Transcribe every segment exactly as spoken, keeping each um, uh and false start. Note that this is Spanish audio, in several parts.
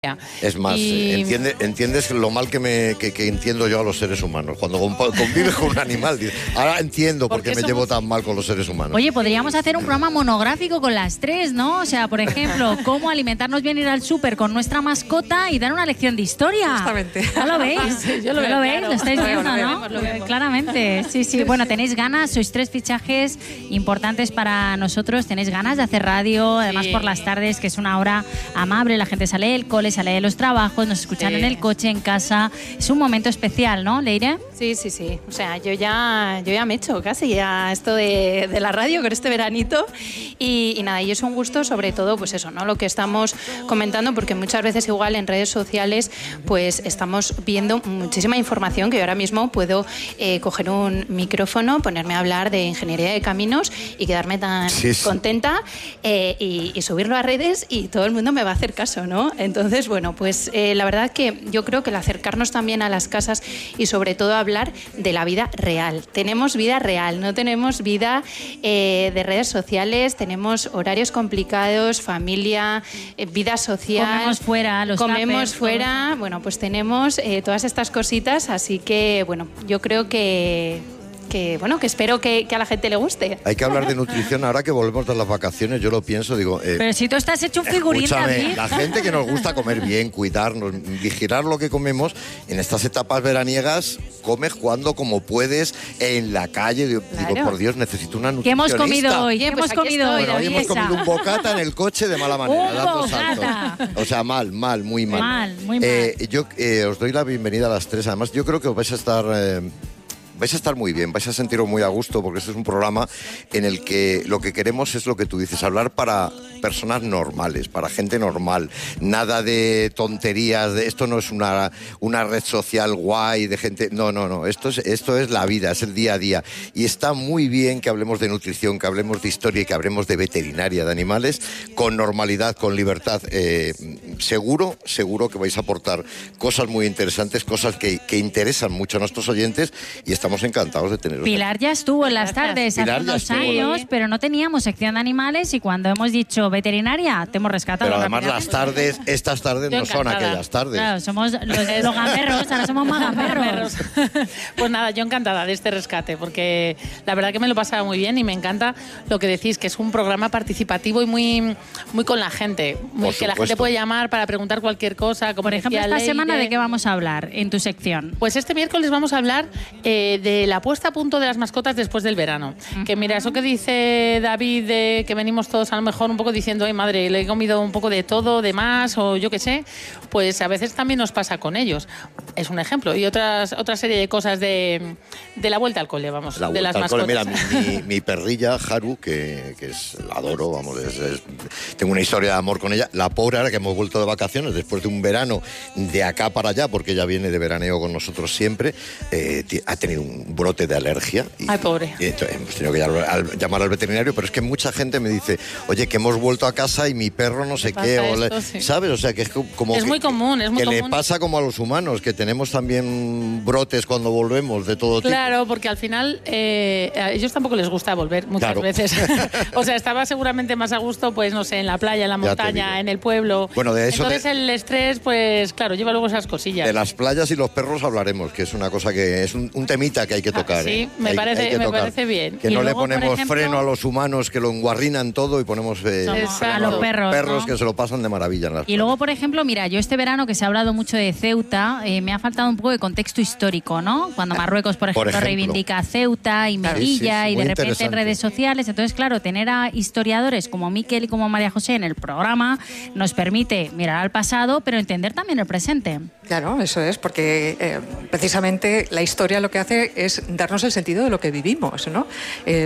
Es más, y... entiende, entiendes lo mal que, me, que, que entiendo yo a los seres humanos. Cuando convives con un animal, dices, ahora entiendo por qué me somos... llevo tan mal con los seres humanos. Oye, podríamos hacer un programa monográfico con las tres, ¿no? O sea, por ejemplo, cómo alimentarnos bien, ir al súper con nuestra mascota y dar una lección de historia. Justamente. ¿No lo veis? Sí, yo lo, ¿No veo, lo veis? claro. Lo estáis lo viendo, vemos, ¿no? Lo vemos, lo vemos. Claramente, sí, sí. Bueno, tenéis ganas, sois tres fichajes importantes para nosotros, tenéis ganas de hacer radio, además Sí. por las tardes, que es una hora amable, la gente sale del cole, sale de los trabajos, nos escuchan Sí. en el coche, en casa. Es un momento especial, ¿no, Leire? Sí, sí, sí. O sea, yo ya, yo ya me he hecho casi ya esto de, de la radio con este veranito. Y, y nada, y es un gusto, sobre todo, pues eso, ¿no? Lo que estamos comentando, porque muchas veces igual en redes sociales, pues estamos viendo muchísima información que yo ahora mismo puedo eh, coger un micrófono, ponerme a hablar de ingeniería de caminos y quedarme tan Sí, sí. contenta eh, y, y subirlo a redes y todo el mundo me va a hacer caso, ¿no? Entonces, bueno, pues eh, la verdad que yo creo que el acercarnos también a las casas y sobre todo hablar de la vida real. Tenemos vida real, no tenemos vida eh, de redes sociales, tenemos horarios complicados, familia, eh, vida social. Comemos fuera, los Comemos tuppers, fuera, todo. bueno, pues tenemos eh, todas estas cositas, así que, bueno, yo creo que... que bueno, que espero que, que a la gente le guste. Hay que hablar de nutrición ahora que volvemos de las vacaciones. Yo lo pienso, digo... Eh, Pero si tú estás hecho un figurín, escúchame, David. la gente que nos gusta comer bien, cuidarnos, vigilar lo que comemos, en estas etapas veraniegas, comes cuando como puedes, en la calle. Digo, Claro. digo, por Dios, necesito una ¿Qué nutricionista. hemos comido hoy? ¿Qué Oye, pues hemos aquí comido hoy, estoy, Bueno, hoy David? hemos comido un bocata en el coche de mala manera, Un dando bocata. saltos. O sea, mal, mal, muy mal. Mal, muy mal. Eh, yo eh, os doy la bienvenida a las tres. Además, yo creo que os vais a estar... Eh, vais a estar muy bien, vais a sentiros muy a gusto, porque este es un programa en el que lo que queremos es lo que tú dices, hablar para personas normales, para gente normal, nada de tonterías, de esto no es una, una red social guay de gente, no, no, no, esto es, esto es la vida, es el día a día, y está muy bien que hablemos de nutrición, que hablemos de historia y que hablemos de veterinaria de animales, con normalidad, con libertad, eh, seguro, seguro que vais a aportar cosas muy interesantes, cosas que, que interesan mucho a nuestros oyentes, y estamos encantados de teneros. Pilar ya estuvo en las tardes Pilar hace ya unos estuvo, años, ¿no? pero no teníamos sección de animales y cuando hemos dicho veterinaria, te hemos rescatado. Pero además las rápidamente. tardes, estas tardes Yo no son encantada. aquellas tardes. Claro, somos los, los gamberros, ahora somos más gamberros. Pues nada, yo encantada de este rescate, porque la verdad que me lo pasaba muy bien y me encanta lo que decís, que es un programa participativo y muy, muy con la gente, muy, Por que la supuesto. gente puede llamar para preguntar cualquier cosa. Como Por ejemplo, decía esta Leire. semana, ¿de qué vamos a hablar en tu sección? Pues este miércoles vamos a hablar eh, de la puesta a punto de las mascotas después del verano. Que mira, eso que dice David, de que venimos todos a lo mejor un poco diciendo, ay madre, le he comido un poco de todo, de más, o yo qué sé, pues a veces también nos pasa con ellos. Es un ejemplo. Y otras otra serie de cosas de, de la vuelta al cole, vamos, La de las vuelta al cole. mascotas. Mira, mi, mi- mi perrilla, Haru, que, que es, la adoro, vamos, es- es- tengo una historia de amor con ella. La pobre, ahora que hemos vuelto de vacaciones, después de un verano de acá para allá, porque ella viene de veraneo con nosotros siempre, eh, ti- ha tenido un brote de alergia. Y, Ay, pobre. y entonces hemos tenido que llamar al, llamar al veterinario, pero es que mucha gente me dice, oye, que hemos vuelto a casa y mi perro no sé pasa qué, o le- esto? Sí. ¿sabes? O sea, que es co- como... Es que- muy común, es muy que le común. pasa como a los humanos, que tenemos también brotes cuando volvemos de todo tipo. Claro, porque al final eh, a ellos tampoco les gusta volver muchas Claro. veces. O sea, estaba seguramente más a gusto, pues no sé, en la playa, en la Ya te montaña, digo. en el pueblo. Bueno, de eso Entonces te- el estrés, pues claro, lleva luego esas cosillas. De las playas y los perros hablaremos, que es una cosa que es un, un temita que hay que tocar. sí, ¿eh? me Hay- parece- hay que me tocar. parece bien. Que Y no luego, le por ponemos ejemplo- freno a los humanos que lo enguarrinan todo y ponemos eh, Somos Exacto. a los perros, perros ¿no? que se lo pasan de maravilla en las Y luego, por ejemplo, mira, yo este verano que se ha hablado mucho de Ceuta, eh, me ha faltado un poco de contexto histórico, ¿no? Cuando Marruecos, por ejemplo, Por ejemplo. reivindica a Ceuta y Claro. Melilla Sí, sí, sí, y muy de repente en interesante. redes sociales. Entonces, claro, tener a historiadores como Miquel y como María José en el programa nos permite mirar al pasado, pero entender también el presente. Claro, eso es, porque eh, precisamente la historia lo que hace es darnos el sentido de lo que vivimos, ¿no? Eh,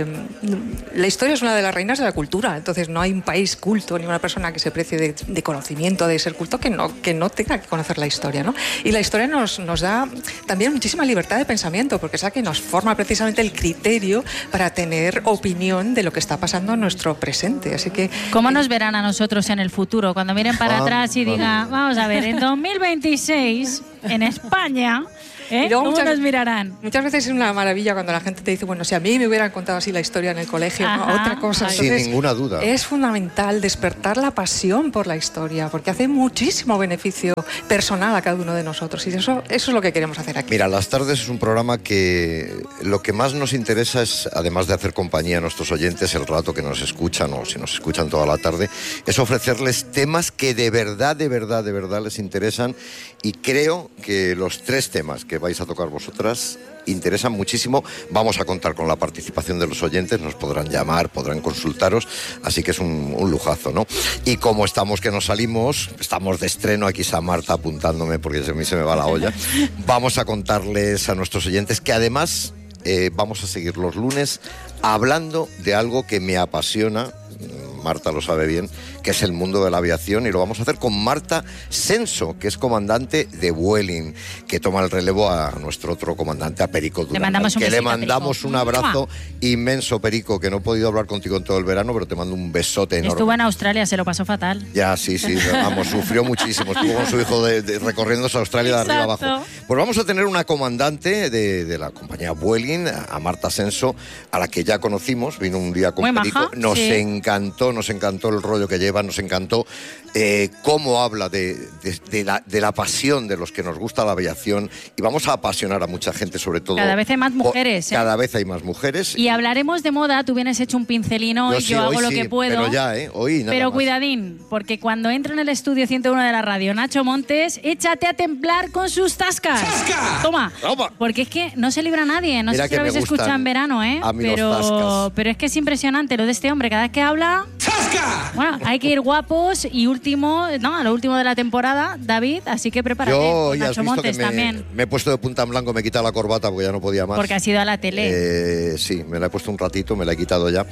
la historia es una de las reinas de la cultura, entonces no hay un país culto ni una persona que se precie de, de conocimiento, de ser culto, que no, que no tenga que conocer la historia, ¿no? Y la historia nos, nos da también muchísima libertad de pensamiento, porque es la que nos forma precisamente el criterio para tener opinión de lo que está pasando en nuestro presente, así que... ¿Cómo nos verán a nosotros en el futuro? Cuando miren para Ah, atrás y vale. digan, vamos a ver, en dos mil veintiséis, en España, ¿Eh? Y luego ¿Cómo muchas- nos mirarán? Muchas veces es una maravilla cuando la gente te dice, bueno, si a mí me hubieran contado así la historia en el colegio, ¿no? Ajá. Otra cosa. Sin Entonces, ninguna duda. Es fundamental despertar la pasión por la historia, porque hace muchísimo beneficio personal a cada uno de nosotros. Y eso, eso es lo que queremos hacer aquí. Mira, Las Tardes es un programa que lo que más nos interesa es, además de hacer compañía a nuestros oyentes el rato que nos escuchan o si nos escuchan toda la tarde, es ofrecerles temas que de verdad, de verdad, de verdad les interesan, y creo que los tres temas que vais a tocar vosotras interesan muchísimo. Vamos a contar con la participación de los oyentes, nos podrán llamar, podrán consultaros, así que es un, un lujazo, ¿no? Y como estamos que nos salimos, estamos de estreno, aquí está Marta apuntándome porque a mí se me va la olla, vamos a contarles a nuestros oyentes que además eh, vamos a seguir los lunes hablando de algo que me apasiona, Marta lo sabe bien, que es el mundo de la aviación, y lo vamos a hacer con Marta Senso, que es comandante de Vueling, que toma el relevo a nuestro otro comandante, a Perico Durán. Le mandamos un que le besito a mandamos Perico. un abrazo inmenso, Perico, que no he podido hablar contigo en todo el verano, pero te mando un besote enorme. Estuvo en Australia, se lo pasó fatal. Ya, sí, sí, vamos, sufrió muchísimo. Estuvo con su hijo de, de, recorriéndose a Australia de arriba Exacto. abajo. Pues vamos a tener una comandante de, de la compañía Vueling, a Marta Senso, a la que ya conocimos, vino un día con Muy Perico. maja, Nos sí. encantó, nos encantó el rollo que lleva, nos encantó eh, cómo habla de, de, de, la, de la pasión de los que nos gusta la aviación, y vamos a apasionar a mucha gente, sobre todo. Cada vez hay más mujeres, ¿eh? Cada vez hay más mujeres. Y hablaremos de moda, tú vienes hecho un pincelino Yo y sí, yo hago hoy lo sí, que puedo. pero ya, ¿eh? Hoy nada Pero más. cuidadín, porque cuando entra en el estudio ciento uno de la radio Nacho Montes, échate a temblar con sus tascas. ¡Tasca! Toma. Toma. Porque es que no se libra nadie. No Mira sé si que lo me habéis gustan escuchado en verano, ¿eh? a mí los pero, tascas. pero es que es impresionante lo de este hombre. Cada vez que habla, ¡Tasca! bueno, hay que ir guapos. Y último, no, a lo último de la temporada, David, así que prepárate. Yo con ya has Nacho visto Montes que me, también. me he puesto de punta en blanco, me he quitado la corbata porque ya no podía más. Porque has ido a la tele. Eh, sí, me la he puesto un ratito, me la he quitado ya.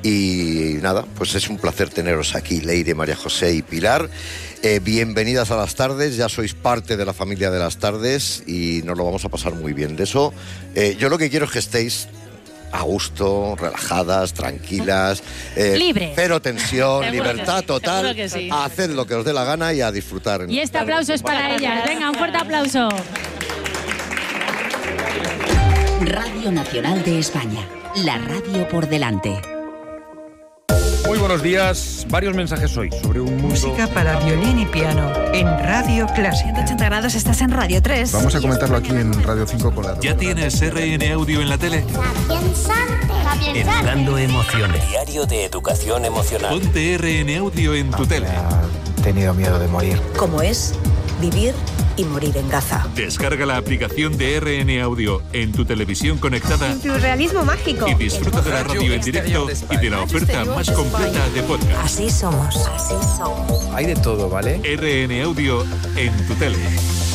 Y nada, pues es un placer teneros aquí, Leire, María José y Pilar. Eh, bienvenidas a Las Tardes, ya sois parte de la familia de Las Tardes y nos lo vamos a pasar muy bien. De eso, eh, yo lo que quiero es que estéis a gusto, relajadas, tranquilas, eh, Libres. cero tensión, Seguro libertad que sí, total, seguro que sí. a hacer lo que os dé la gana y a disfrutar. Y este aplauso es para ellas. Venga, un fuerte aplauso. Radio Nacional de España, la radio por delante. Muy buenos días. Varios mensajes hoy sobre un mundo... Música para violín y piano en Radio Clásica. ciento ochenta grados, estás en Radio tres. Vamos a comentarlo aquí en Radio cinco con la... ¿Ya tienes R N Audio en la tele? Educando emociones. Diario de educación emocional. Ponte R N Audio en tu tele. He tenido miedo de morir. Como es vivir y morir en Gaza. Descarga la aplicación de R N Audio en tu televisión conectada Surrealismo mágico. y disfruta de la radio en directo y de la oferta más completa de podcast. Así somos. Así somos. Hay de todo, ¿vale? R N Audio en tu tele.